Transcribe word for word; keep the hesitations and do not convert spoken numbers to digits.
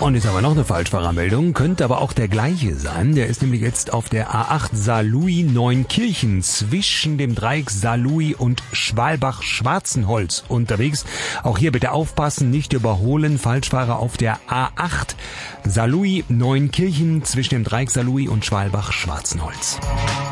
Und jetzt haben wir noch eine Falschfahrermeldung, könnte aber auch der gleiche sein. Der ist nämlich jetzt auf der A acht Saarlouis-Neunkirchen zwischen dem Dreieck Saarlouis und Schwalbach-Schwarzenholz unterwegs. Auch hier bitte aufpassen, nicht überholen. Falschfahrer auf der A acht Saarlouis-Neunkirchen zwischen dem Dreieck Saarlouis und Schwalbach-Schwarzenholz.